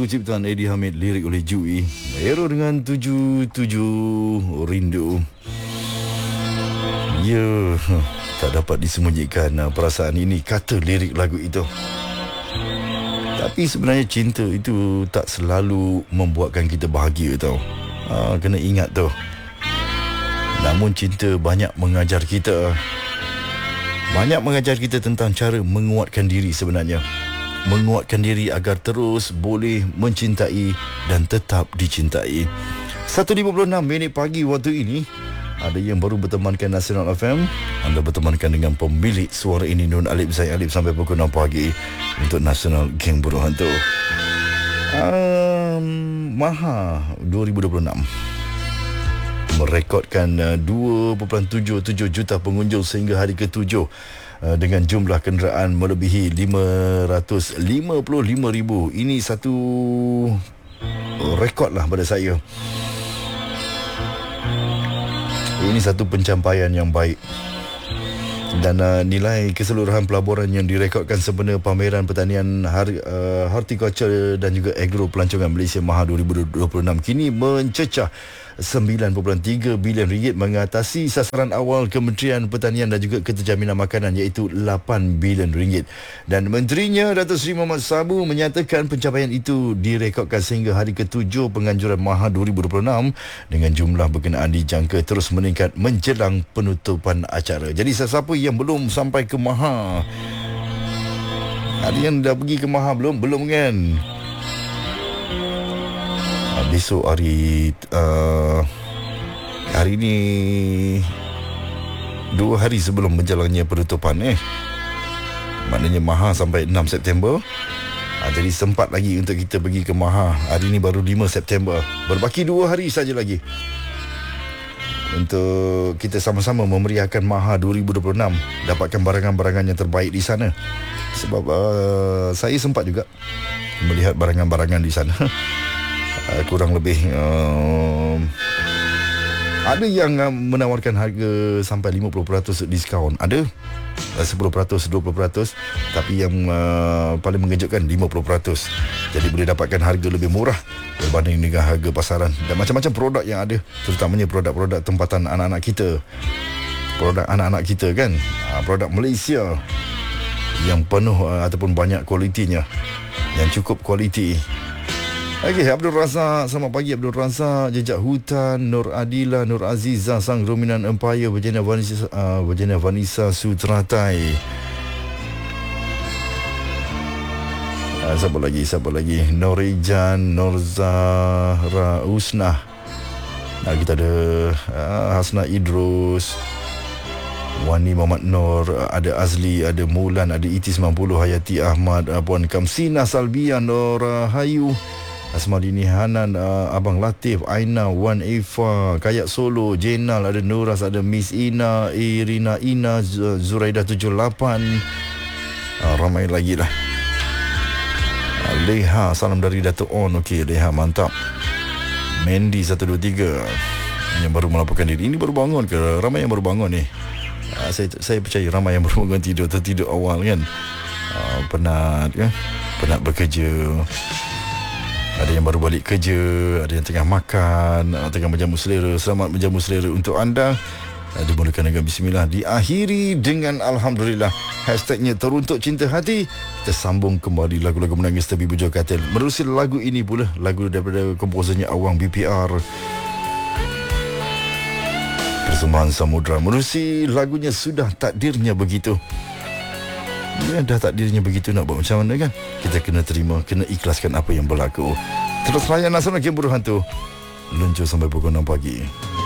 lagu ciptaan Eddie Hamid, lirik oleh Jui. Hero dengan 77 Rindu. Ya, tak dapat disembunyikan perasaan ini, kata lirik lagu itu. Tapi sebenarnya cinta itu tak selalu membuatkan kita bahagia tau. Kena ingat tu. Namun cinta banyak mengajar kita. Banyak mengajar kita tentang cara menguatkan diri sebenarnya. Menguatkan diri agar terus boleh mencintai dan tetap dicintai. 1.56 minit pagi waktu ini. Ada yang baru bertemankan Nasional FM. Anda bertemankan dengan pemilik suara ini, Nun Alip Zaid Alip, sampai pukul 6 pagi untuk Nasional Geng Burung Hantu. Maha 2026 merekodkan 2.77 juta pengunjung sehingga hari ke-7 dengan jumlah kenderaan melebihi 555,000. Ini satu rekod lah pada saya. Ini satu pencapaian yang baik. Dan nilai keseluruhan pelaburan yang direkodkan sempena pameran pertanian horticulture dan juga agro pelancongan Malaysia Maha 2026 kini mencecah 9.3 bilion ringgit, mengatasi sasaran awal Kementerian Pertanian dan juga Keterjaminan Makanan iaitu 8 bilion ringgit. Dan Menterinya Datuk Seri Mohamad Sabu menyatakan pencapaian itu direkodkan sehingga hari ke-7 penganjuran Maha 2026 dengan jumlah berkenaan dijangka terus meningkat menjelang penutupan acara. Jadi sesiapa yang belum sampai ke Maha, ada yang dah pergi ke Maha belum? Belum kan? Besok hari ini 2 hari sebelum berjalannya penutupan maknanya Maha sampai 6 September. Jadi sempat lagi untuk kita pergi ke Maha. Hari ini baru 5 September. Berbaki 2 hari saja lagi untuk kita sama-sama memeriahkan Maha 2026, dapatkan barangan-barangan yang terbaik di sana. Sebab saya sempat juga melihat barangan-barangan di sana. Kurang lebih ada yang menawarkan harga sampai 50% diskaun. Ada 10%, 20%. Tapi yang paling mengejutkan 50%. Jadi boleh dapatkan harga lebih murah berbanding dengan harga pasaran. Dan macam-macam produk yang ada, terutamanya produk-produk tempatan anak-anak kita. Produk anak-anak kita kan, produk Malaysia yang penuh ataupun banyak kualitinya, yang cukup kualiti. Okey, Abdul Razak, selamat pagi Abdul Razak. Jejak Hutan, Nur Adila, Nur Azizah, Sang Ruminan Empire, Virginia Vanessa Sutratai. Siapa lagi? Norijan, Nur Zahra Usnah. Kita ada Hasna Idrus, Wani Muhammad Nur, ada Azli, ada Mulan, ada Iti 90, Hayati Ahmad, Puan Kamsina Salbia, Nur Hayu, Asmadini Hanan, Abang Latif, Aina, Wan Ifa, Kayak Solo, Jenal, ada Nuras, ada Miss Ina, Irina Ina, Zuraidah 78. Ramai lagi lah. Leha, salam dari Datuk On. Okey, Leha, mantap. Mandy 123 yang baru melaporkan diri. Ini baru bangun ke? Ramai yang baru bangun ni. Saya percaya ramai yang baru bangun, tertidur awal kan. Penat kan? Penat bekerja. Ada yang baru balik kerja, ada yang tengah makan, tengah menjamu selera. Selamat menjamu selera untuk anda. Dimulakan dengan bismillah, diakhiri dengan alhamdulillah. Hashtagnya teruntuk cinta hati. Kita sambung kembali lagu-lagu menangis tepi bujur katil. Menerusi lagu ini pula, lagu daripada komposernya Awang BPR, Persembahan Samudra. Menerusi lagunya Sudah Takdirnya Begitu. Ya, dah takdirnya begitu, nak buat macam mana kan? Kita kena terima, kena ikhlaskan apa yang berlaku. Terus layan Nasional Geng Burung Hantu, luncur sampai pukul 6 pagi.